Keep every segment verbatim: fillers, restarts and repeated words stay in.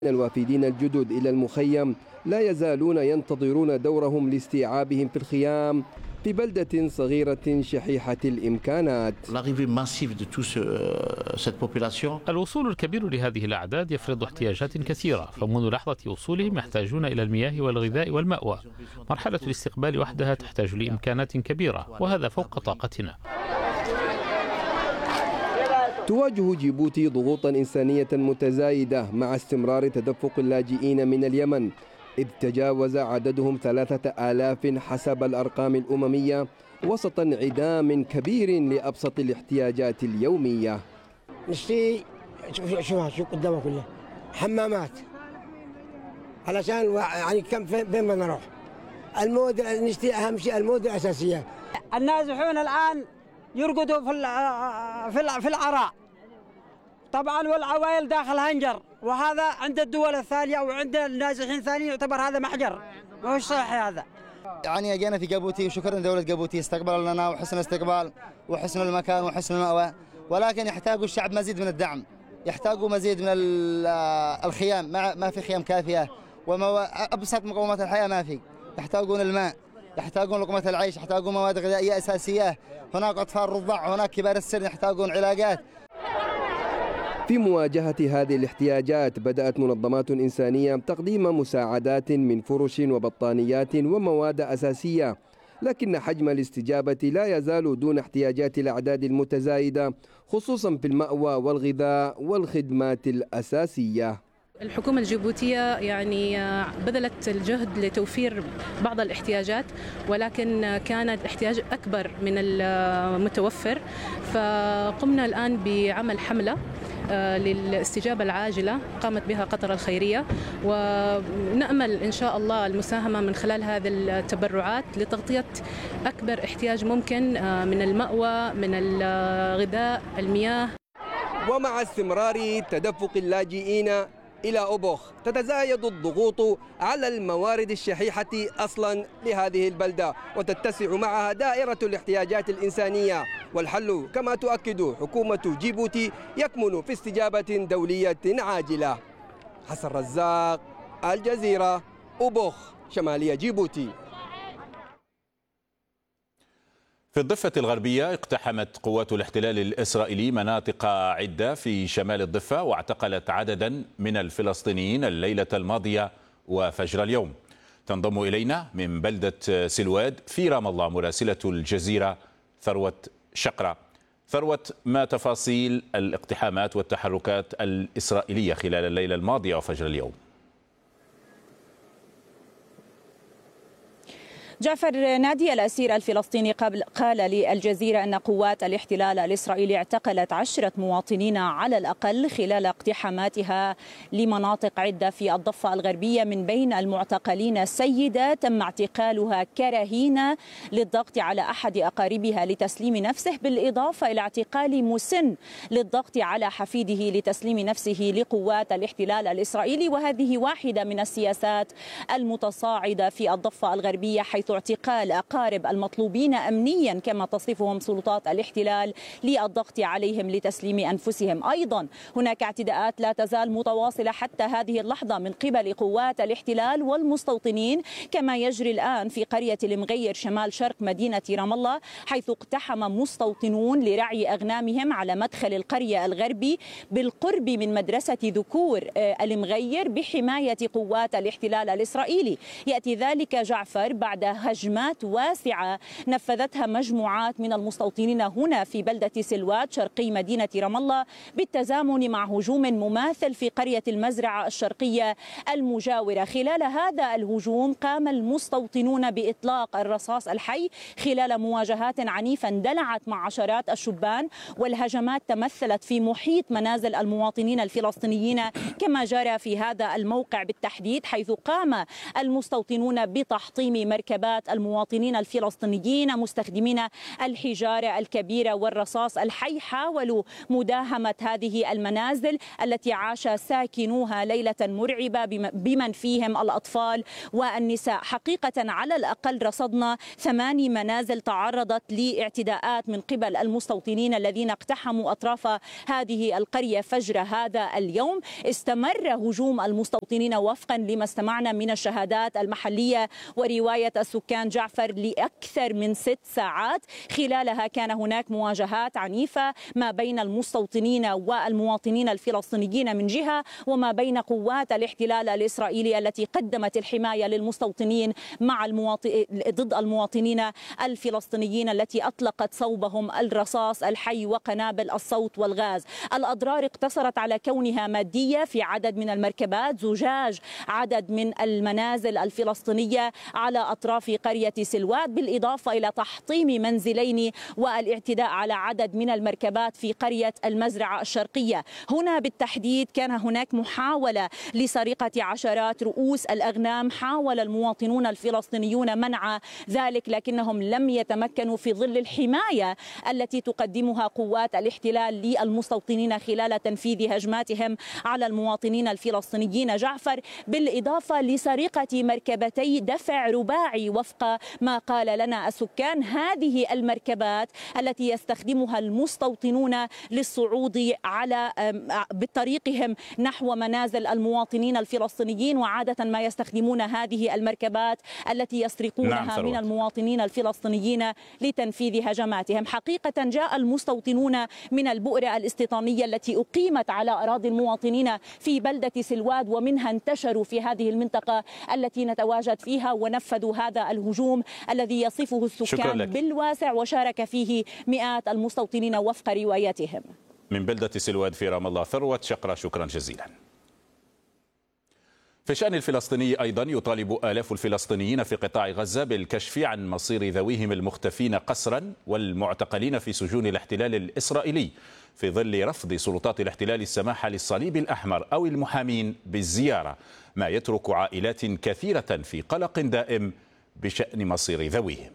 الوافدين الجدد إلى المخيم لا يزالون ينتظرون دورهم لاستيعابهم في الخيام في بلدة صغيرة شحيحة الإمكانات. الوصول الكبير لهذه الأعداد يفرض احتياجات كثيرة، فمنذ لحظة وصولهم يحتاجون إلى المياه والغذاء والمأوى. مرحلة الاستقبال وحدها تحتاج لإمكانات كبيرة، وهذا فوق طاقتنا. تواجه جيبوتي ضغوطا إنسانية متزايدة مع استمرار تدفق اللاجئين من اليمن، إذ تجاوز عددهم ثلاثة آلاف حسب الأرقام الأممية، وسط انعدام كبير لأبسط الاحتياجات اليومية. نشتي شوفها شو قدامها كلها حمامات علشان يعني كم فين بدنا نروح. المود نشتي أهم شيء المود الأساسية. النازحون الآن يرقدوا في في العراء طبعا، والعوائل داخل هنجر، وهذا عند الدول الثانية وعند النازحين الثانيين يعتبر هذا محجر، ما هو صحي هذا. يعني جينا في جيبوتي وشكرا دولة جيبوتي استقبل لنا وحسن استقبال وحسن المكان وحسن المأوى، ولكن يحتاج الشعب مزيد من الدعم، يحتاجوا مزيد من الخيام، ما ما في خيام كافية، وأبسط مقومات الحياة ما في، يحتاجون الماء، يحتاجون لقمة العيش، يحتاجون مواد غذائية أساسية، هناك أطفال رضع، هناك كبار السن يحتاجون علاجات. في مواجهة هذه الاحتياجات بدأت منظمات إنسانية تقديم مساعدات من فرش وبطانيات ومواد أساسية، لكن حجم الاستجابة لا يزال دون احتياجات الأعداد المتزايدة، خصوصا في المأوى والغذاء والخدمات الأساسية. الحكومة الجيبوتية يعني بذلت الجهد لتوفير بعض الاحتياجات، ولكن كان الاحتياج أكبر من المتوفر، فقمنا الآن بعمل حملة للاستجابة العاجلة قامت بها قطر الخيرية، ونأمل إن شاء الله المساهمة من خلال هذه التبرعات لتغطية أكبر احتياج ممكن من المأوى، من الغذاء، المياه. ومع استمرار تدفق اللاجئين إلى أوبوخ تتزايد الضغوط على الموارد الشحيحة أصلا لهذه البلدة، وتتسع معها دائرة الاحتياجات الإنسانية، والحل كما تؤكد حكومة جيبوتي يكمن في استجابة دولية عاجلة. حسن رزاق، الجزيرة، أوبوخ، شمالية جيبوتي. في الضفة الغربية اقتحمت قوات الاحتلال الإسرائيلي مناطق عدة في شمال الضفة، واعتقلت عددا من الفلسطينيين الليلة الماضية وفجر اليوم. تنضم إلينا من بلدة سلواد في رام الله مراسلة الجزيرة ثروة شقرة. ثروة، ما تفاصيل الاقتحامات والتحركات الإسرائيلية خلال الليلة الماضية وفجر اليوم؟ جعفر، نادي الأسير الفلسطيني قبل قال للجزيرة أن قوات الاحتلال الإسرائيلي اعتقلت عشرة مواطنين على الأقل خلال اقتحاماتها لمناطق عدة في الضفة الغربية. من بين المعتقلين سيدة تم اعتقالها كرهينة للضغط على أحد أقاربها لتسليم نفسه، بالإضافة إلى اعتقال مسن للضغط على حفيده لتسليم نفسه لقوات الاحتلال الإسرائيلي. وهذه واحدة من السياسات المتصاعدة في الضفة الغربية، حيث اعتقال أقارب المطلوبين أمنيا كما تصفهم سلطات الاحتلال للضغط عليهم لتسليم أنفسهم. أيضا هناك اعتداءات لا تزال متواصلة حتى هذه اللحظة من قبل قوات الاحتلال والمستوطنين، كما يجري الآن في قرية المغير شمال شرق مدينة رام الله، حيث اقتحم مستوطنون لرعي أغنامهم على مدخل القرية الغربي بالقرب من مدرسة ذكور المغير بحماية قوات الاحتلال الإسرائيلي. يأتي ذلك جعفر بعد هجمات واسعة نفذتها مجموعات من المستوطنين هنا في بلدة سلواد شرقي مدينة رام الله، بالتزامن مع هجوم مماثل في قرية المزرعة الشرقية المجاورة. خلال هذا الهجوم قام المستوطنون بإطلاق الرصاص الحي خلال مواجهات عنيفة اندلعت مع عشرات الشبان، والهجمات تمثلت في محيط منازل المواطنين الفلسطينيين كما جرى في هذا الموقع بالتحديد، حيث قام المستوطنون بتحطيم مركبات قوات المواطنين الفلسطينيين مستخدمين الحجارة الكبيرة والرصاص الحي حاولوا مداهمة هذه المنازل التي عاش ساكنوها ليلة مرعبة بمن فيهم الأطفال والنساء. حقيقة على الأقل رصدنا ثماني منازل تعرضت لاعتداءات من قبل المستوطنين الذين اقتحموا أطراف هذه القرية فجر هذا اليوم. استمر هجوم المستوطنين وفقا لما استمعنا من الشهادات المحلية ورواية السكان جعفر لأكثر من ست ساعات. خلالها كان هناك مواجهات عنيفة ما بين المستوطنين والمواطنين الفلسطينيين من جهة وما بين قوات الاحتلال الإسرائيلي التي قدمت الحماية للمستوطنين مع المواطن ضد المواطنين الفلسطينيين التي أطلقت صوبهم الرصاص الحي وقنابل الصوت والغاز. الأضرار اقتصرت على كونها مادية في عدد من المركبات، زجاج عدد من المنازل الفلسطينية على أطراف قرية سلواد، بالإضافة إلى تحطيم منزلين والاعتداء على عدد من المركبات في قرية المزرعة الشرقية. هنا بالتحديد كان هناك محاولة لسرقة عشرات رؤوس الأغنام، حاول المواطنون الفلسطينيون منع ذلك لكنهم لم يتمكنوا في ظل الحماية التي تقدمها قوات الاحتلال للمستوطنين خلال تنفيذ هجماتهم على المواطنين الفلسطينيين جعفر، بالإضافة لسرقة مركبتي دفع رباعي وفق ما قال لنا السكان. هذه المركبات التي يستخدمها المستوطنون للصعود على بطريقهم نحو منازل المواطنين الفلسطينيين، وعادة ما يستخدمون هذه المركبات التي يسرقونها نعم من المواطنين الفلسطينيين لتنفيذ هجماتهم. حقيقة جاء المستوطنون من البؤرة الاستيطانية التي أقيمت على أراضي المواطنين في بلدة سلواد، ومنها انتشروا في هذه المنطقة التي نتواجد فيها ونفذوا هذا الهجوم الذي يصفه السكان بالواسع، وشارك فيه مئات المستوطنين وفق روايتهم. من بلدة سلواد في رام الله ثروت شقرة، شكرا جزيلا. في الشأن الفلسطيني أيضا يطالب آلاف الفلسطينيين في قطاع غزة بالكشف عن مصير ذويهم المختفين قسرا والمعتقلين في سجون الاحتلال الإسرائيلي في ظل رفض سلطات الاحتلال السماح للصليب الأحمر أو المحامين بالزيارة، ما يترك عائلات كثيرة في قلق دائم بشأن مصير ذويهم.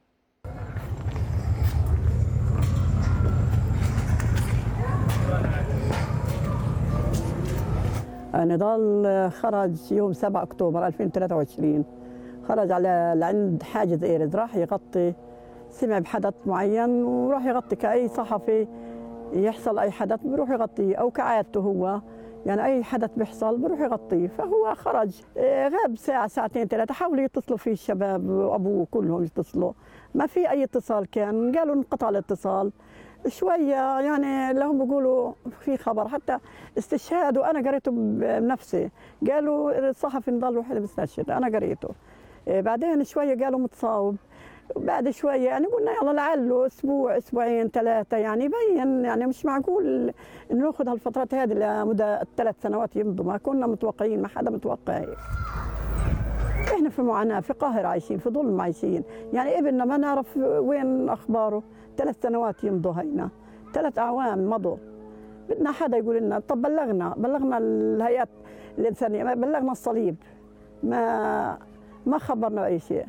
نضال خرج يوم سبعة أكتوبر ألفين وثلاثة وعشرين، خرج على لعند حاجز إيرز، راح يغطي، سمع بحدث معين وراح يغطي كأي صحفي يحصل أي حدث بروح يغطيه، أو كعادته هو يعني أي حدث بيحصل بروح يغطيه. فهو خرج غاب ساعة ساعتين ثلاثة، حاولوا يتصلوا فيه الشباب وأبوه كلهم يتصلوا، ما في أي اتصال، كان قالوا انقطع الاتصال شوية، يعني لهم بيقولوا في خبر حتى استشهاد، وأنا قريته بنفسي، قالوا الصحفي نضال وحده بيستشهد، أنا قريته. بعدين شوية قالوا متصاوب، بعد شوية يعني قلنا يلا لعله أسبوع أسبوعين ثلاثة، يعني يبين يعني مش معقول إنه ناخذ هالفترات هذه لمدة ثلاث سنوات يمضوا، ما كنا متوقعين، ما حدا متوقع. إحنا في معاناة، في قاهرة عايشين، في ظلم عايشين، يعني ابننا ما نعرف وين أخباره، ثلاث سنوات يمضوا هينا، ثلاث أعوام مضوا، بدنا حدا يقول لنا. طب بلغنا بلغنا الهيئات الإنسانية، بلغنا الصليب، ما ما خبرنا أي شيء.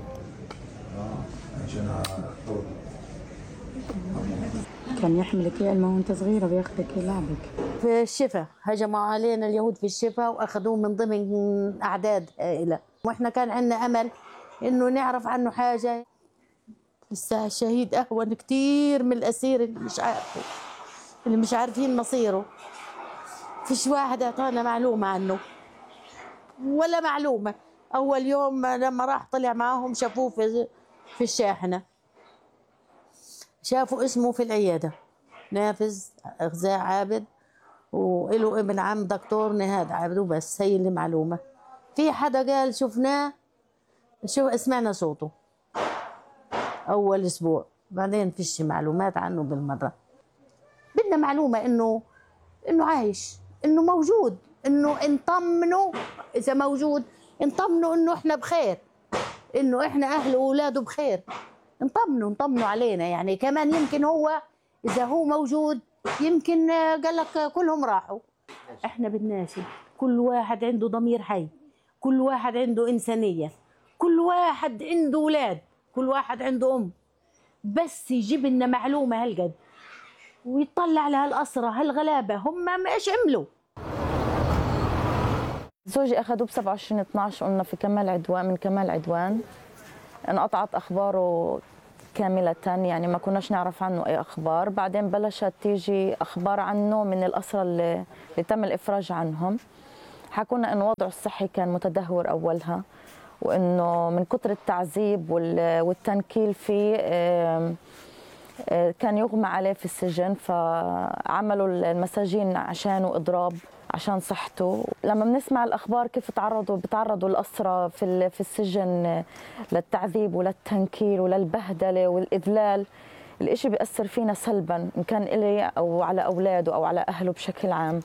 كان يحملك يا الماء وانت صغيره بياخذك يلعبك. في الشفا هجموا علينا اليهود في الشفا واخذوه من ضمن اعداد هائله، واحنا كان عندنا امل انه نعرف عنه حاجه. لسه الشهيد اهون كثير من الاسير اللي مش عارفه، اللي مش عارفين مصيره. فيش واحد اعطانا معلومه عنه ولا معلومه. اول يوم لما راح طلع معاهم شافوه في في الشاحنه، شافوا اسمه في العياده نافذ غزاء عابد، وله ابن عم دكتور نهاد عابد، وبس هي اللي معلومه. في حدا قال شفناه، شو سمعنا صوته اول اسبوع، بعدين فيش معلومات عنه بالمره. بدنا معلومه انه انه عايش، انه موجود، انه نطمنه اذا موجود، نطمنه انه احنا بخير، انه احنا اهله واولاده بخير، نطمنه نطمنه علينا. يعني كمان يمكن هو اذا هو موجود يمكن قال لك كلهم راحوا. احنا بدناش، كل واحد عنده ضمير حي، كل واحد عنده انسانيه، كل واحد عنده أولاد، كل واحد عنده أم، بس يجيب لنا معلومة هالقد ويطلع لها الأسرة هالغلابة هم ما إيش عملوا. زوجي أخذوه ب سبعة وعشرين اثنعش قلنا في كمال عدوان، من كمال عدوان انقطعت أخباره كاملة، يعني ما كناش نعرف عنه أي أخبار. بعدين بلشت تيجي أخبار عنه من الأسرى اللي, اللي تم الإفراج عنهم، حكونا إنه وضعه الصحي كان متدهور أولها، وإنه من كتر التعذيب والتنكيل فيه كان يغمى عليه في السجن، فعملوا المساجين عشانه إضراب عشان صحته. لما بنسمع الأخبار كيف تعرضوا بتعرضوا الأسرى في في السجن للتعذيب وللتنكيل وللبهدلة والإذلال، الإشي بيأثر فينا سلبا، إن كان إلي أو على أولاده أو على أهله بشكل عام.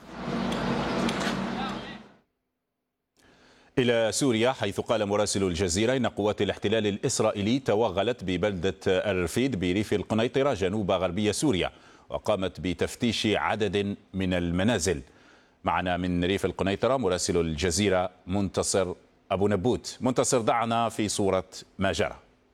إلى سوريا، حيث قال مراسل الجزيرة إن قوات الاحتلال الإسرائيلي توغلت ببلدة الرفيد بريف القنيطرة جنوب غربية سوريا، وقامت بتفتيش عدد من المنازل. معنا من ريف القنيطرة مراسل الجزيرة منتصر أبو نبوت. منتصر، ضعنا في صورة ما جرى.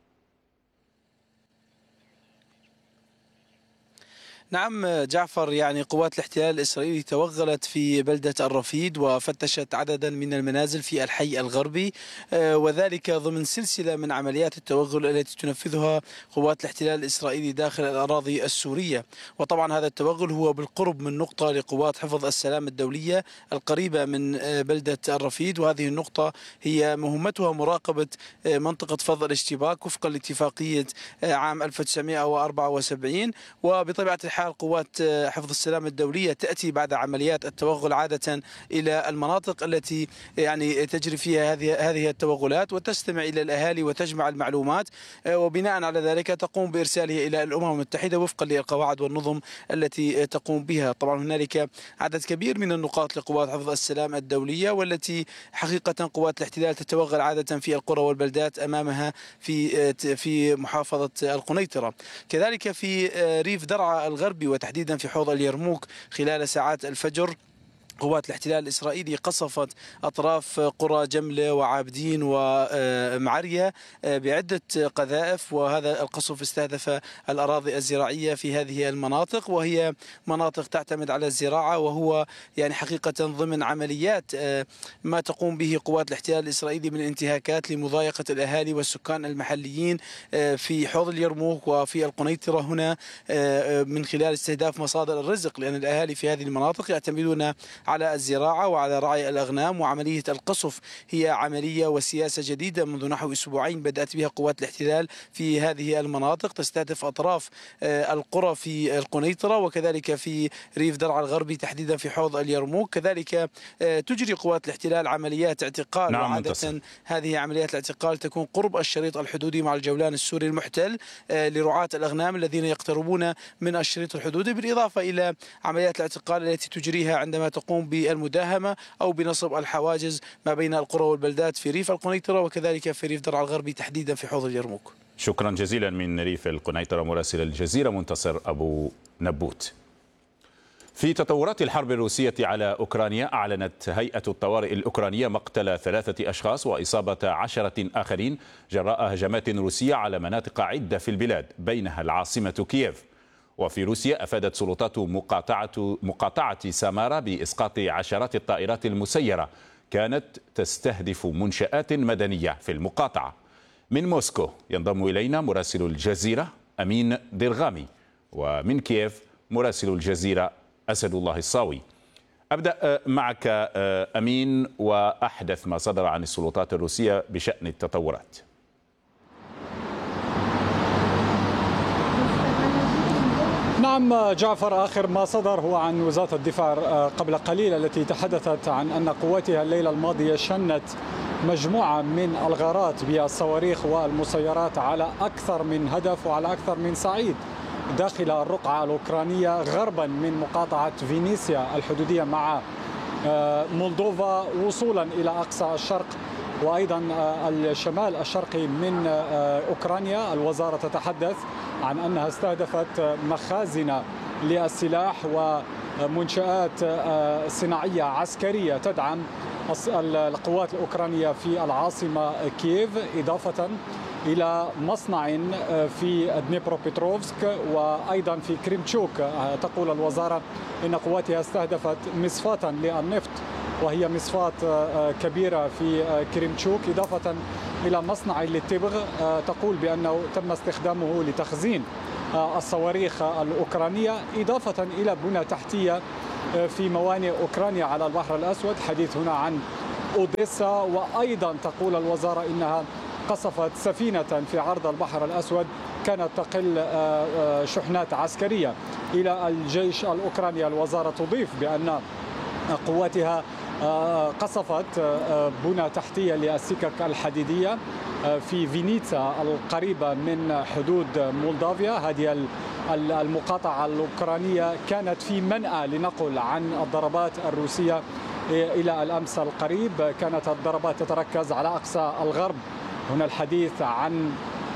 نعم جعفر، يعني قوات الاحتلال الإسرائيلي توغلت في بلدة الرفيد وفتشت عددا من المنازل في الحي الغربي، وذلك ضمن سلسلة من عمليات التوغل التي تنفذها قوات الاحتلال الإسرائيلي داخل الأراضي السورية. وطبعا هذا التوغل هو بالقرب من نقطة لقوات حفظ السلام الدولية القريبة من بلدة الرفيد، وهذه النقطة هي مهمتها مراقبة منطقة فض الاشتباك وفقا لاتفاقية عام ألف وتسعمئة وأربعة وسبعين. وبطبيعة الحال قوات حفظ السلام الدولية تأتي بعد عمليات التوغل عادة إلى المناطق التي يعني تجري فيها هذه هذه التوغلات، وتستمع إلى الأهالي وتجمع المعلومات، وبناء على ذلك تقوم بإرسالها إلى الأمم المتحدة وفقا للقواعد والنظم التي تقوم بها. طبعا هنالك عدد كبير من النقاط لقوات حفظ السلام الدولية، والتي حقيقة قوات الاحتلال تتوغل عادة في القرى والبلدات أمامها في في محافظة القنيطرة. كذلك في ريف درعا الغربي وتحديدا في حوض اليرموك خلال ساعات الفجر قوات الاحتلال الإسرائيلي قصفت أطراف قرى جملة وعابدين ومعرية بعدة قذائف، وهذا القصف استهدف الأراضي الزراعية في هذه المناطق، وهي مناطق تعتمد على الزراعة، وهو يعني حقيقة ضمن عمليات ما تقوم به قوات الاحتلال الإسرائيلي من انتهاكات لمضايقة الأهالي والسكان المحليين في حوض اليرموك وفي القنيطرة هنا من خلال استهداف مصادر الرزق، لأن الأهالي في هذه المناطق يعتمدون على الزراعة وعلى رعي الأغنام. وعملية القصف هي عملية وسياسة جديدة منذ نحو أسبوعين بدأت بها قوات الاحتلال في هذه المناطق، تستهدف أطراف القرى في القنيطرة وكذلك في ريف درعا الغربي تحديدا في حوض اليرموك. كذلك تجري قوات الاحتلال عمليات اعتقال، نعم وعادة منتصر. هذه عمليات الاعتقال تكون قرب الشريط الحدودي مع الجولان السوري المحتل لرعاة الأغنام الذين يقتربون من الشريط الحدودي، بالإضافة إلى عمليات الاعتقال التي تجريها عندما تقوم بالمداهمة أو بنصب الحواجز ما بين القرى والبلدات في ريف القنيطرة وكذلك في ريف درعا الغربي تحديدا في حوض اليرموك. شكرا جزيلا من ريف القنيطرة مراسل الجزيرة منتصر أبو نبوت. في تطورات الحرب الروسية على أوكرانيا، أعلنت هيئة الطوارئ الأوكرانية مقتل ثلاثة أشخاص وإصابة عشرة آخرين جراء هجمات روسية على مناطق عدة في البلاد بينها العاصمة كييف. وفي روسيا أفادت سلطات مقاطعة مقاطعة سامارا بإسقاط عشرات الطائرات المسيرة كانت تستهدف منشآت مدنية في المقاطعة. من موسكو ينضم إلينا مراسل الجزيرة أمين درغامي، ومن كييف مراسل الجزيرة أسد الله الصاوي. أبدأ معك أمين، وأحدث ما صدر عن السلطات الروسية بشأن التطورات. نعم جعفر، آخر ما صدر هو عن وزارة الدفاع قبل قليل التي تحدثت عن أن قواتها الليلة الماضية شنت مجموعة من الغارات بالصواريخ والمسيرات على أكثر من هدف وعلى أكثر من صعيد داخل الرقعة الأوكرانية غربا من مقاطعة فينيسيا الحدودية مع مولدوفا وصولا إلى أقصى الشرق وأيضا الشمال الشرقي من أوكرانيا. الوزارة تتحدث عن أنها استهدفت مخازن للسلاح ومنشآت صناعية عسكرية تدعم القوات الأوكرانية في العاصمة كييف، إضافة إلى مصنع في دنيبروبيتروفسك وأيضا في كريمتشوك. تقول الوزارة إن قواتها استهدفت مصفاة للنفط وهي مصفاة كبيرة في كريمتشوك، إضافة إلى مصنع للتبغ تقول بأنه تم استخدامه لتخزين الصواريخ الأوكرانية، إضافة إلى بنى تحتية في موانئ أوكرانيا على البحر الأسود. حديث هنا عن أوديسا، وأيضا تقول الوزارة إنها قصفت سفينة في عرض البحر الأسود كانت تقل شحنات عسكرية إلى الجيش الأوكراني. الوزارة تضيف بأن قواتها قصفت بنى تحتية للسكك الحديدية في فينيتسا القريبة من حدود مولدافيا. هذه المقاطعة الأوكرانية كانت في منأى لنقل عن الضربات الروسية إلى الأمس القريب. كانت الضربات تتركز على أقصى الغرب. هنا الحديث عن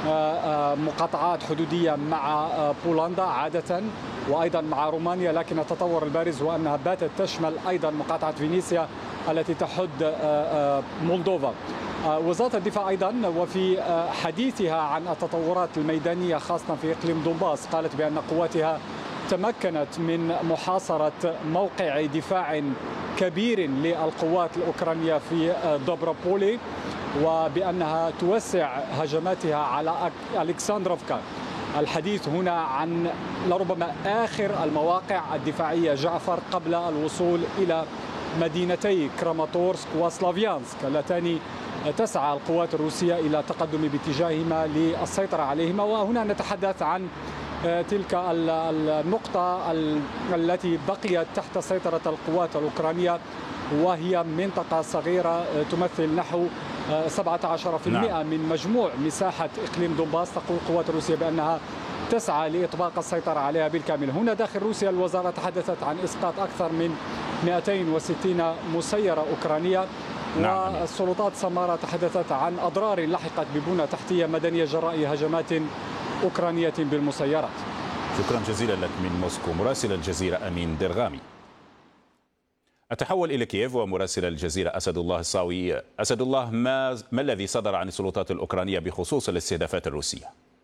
مقاطعات حدودية مع بولندا عادة وأيضا مع رومانيا، لكن التطور البارز هو أنها باتت تشمل أيضا مقاطعة فينيسيا التي تحد مولدوفا. وزارة الدفاع أيضا وفي حديثها عن التطورات الميدانية خاصة في إقليم دونباس قالت بأن قواتها تمكنت من محاصرة موقع دفاع كبير للقوات الأوكرانية في دوبروبولي، وبأنها توسع هجماتها على ألكسندروفكا. الحديث هنا عن لربما آخر المواقع الدفاعية جعفر قبل الوصول إلى مدينتي كراماتورسك وسلافيانسك اللتان تسعى القوات الروسية إلى التقدم باتجاههما للسيطرة عليهما. وهنا نتحدث عن تلك النقطة التي بقيت تحت سيطرة القوات الأوكرانية، وهي منطقة صغيرة تمثل نحو سبعة عشر بالمئة نعم. من مجموع مساحة إقليم دونباس. تقول القوات الروسية بأنها تسعى لإطباق السيطرة عليها بالكامل. هنا داخل روسيا الوزارة تحدثت عن إسقاط أكثر من مئتين وستين مسيرة أوكرانية. نعم. والسلطات سمارة تحدثت عن أضرار لحقت ببنى تحتية مدنية جراء هجمات أوكرانية بالمسيرات. شكرا جزيلا لك من موسكو مراسل الجزيرة أمين درغامي. أتحول إلى كييف ومراسل الجزيرة أسد الله الصاوي. أسد الله، ما, ما الذي صدر عن السلطات الأوكرانية بخصوص الاستهدافات الروسية؟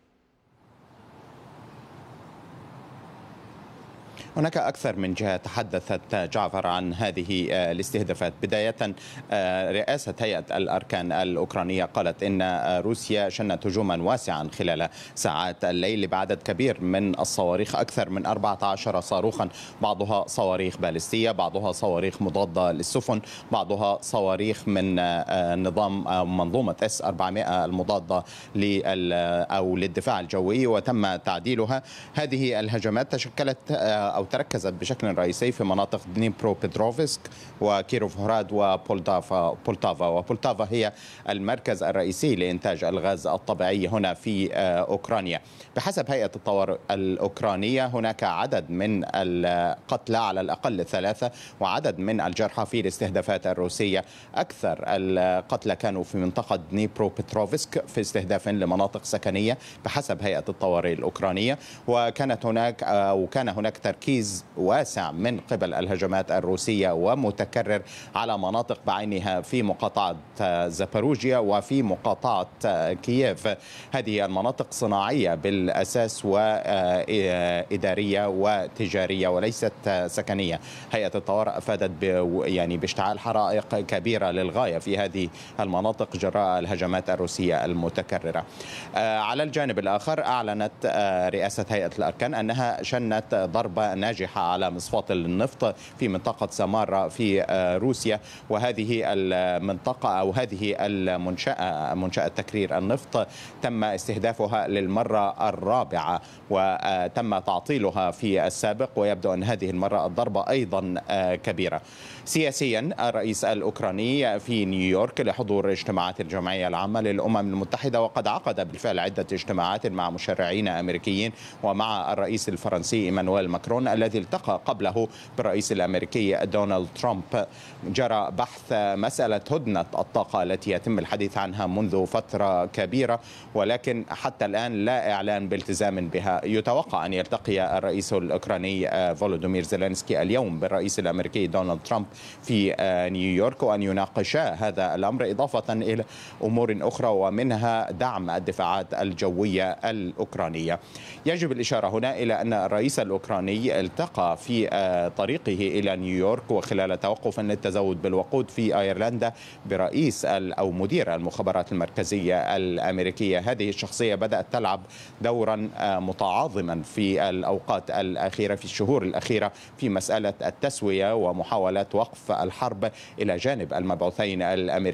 هناك أكثر من جهة تحدثت جعفر عن هذه الاستهدافات. بداية رئاسة هيئة الأركان الأوكرانية قالت إن روسيا شنت هجوما واسعا خلال ساعات الليل بعدد كبير من الصواريخ، أكثر من أربعة عشر صاروخا، بعضها صواريخ باليستية، بعضها صواريخ مضادة للسفن، بعضها صواريخ من نظام منظومة إس أربعمائة المضادة أو للدفاع الجوي، وتم تعديلها. هذه الهجمات تشكلت أو تركزت بشكل رئيسي في مناطق دنيبروبيتروفسك وكيروفهراد وبولتافا. بولتافا وبولتافا هي المركز الرئيسي لإنتاج الغاز الطبيعي هنا في أوكرانيا. بحسب هيئة الطوارئ الأوكرانية هناك عدد من القتلى على الأقل ثلاثة وعدد من الجرحى في الاستهدافات الروسية. أكثر القتلى كانوا في منطقة دنيبروبيتروفسك في استهداف لمناطق سكنية بحسب هيئة الطوارئ الأوكرانية. وكانت هناك أو كان هناك تركيز واسع من قبل الهجمات الروسية ومتكرر على مناطق بعينها في مقاطعة زاباروجيا وفي مقاطعة كييف. هذه المناطق صناعية بالأساس وإدارية وتجارية وليست سكنية. هيئة الطوارئ أفادت يعني باشتعال حرائق كبيرة للغاية في هذه المناطق جراء الهجمات الروسية المتكررة. على الجانب الآخر أعلنت رئاسة هيئة الأركان أنها شنت ضربة ناجحة على مصفاة النفط في منطقة سامارا في روسيا، وهذه المنطقة أو هذه المنشأة منشأة تكرير النفط تم استهدافها للمرة الرابعة وتم تعطيلها في السابق، ويبدو أن هذه المرة الضربة أيضا كبيرة. سياسيا الرئيس الأوكراني في نيويورك لحضور اجتماعات الجمعية العامة للأمم المتحدة، وقد عقد بالفعل عدة اجتماعات مع مشرعين أمريكيين ومع الرئيس الفرنسي إيمانويل ماكرون ماكرون الذي التقى قبله بالرئيس الأمريكي دونالد ترامب. جرى بحث مسألة هدنة الطاقة التي يتم الحديث عنها منذ فترة كبيرة، ولكن حتى الآن لا إعلان بالتزام بها. يتوقع أن يلتقي الرئيس الأوكراني فولودومير زيلينسكي اليوم بالرئيس الأمريكي دونالد ترامب في نيويورك وأن يناقشا هذا الأمر، إضافة إلى أمور أخرى ومنها دعم الدفاعات الجوية الأوكرانية. يجب الإشارة هنا إلى أن الرئيس الأوكراني التقى في طريقه إلى نيويورك وخلال توقف للتزود بالوقود في أيرلندا برئيس أو مدير المخابرات المركزية الأمريكية. هذه الشخصية بدأت تلعب دورا متعاظما في الأوقات الأخيرة في الشهور الأخيرة في مسألة التسوية ومحاولات وقف الحرب إلى جانب المبعوثين الأمريكيين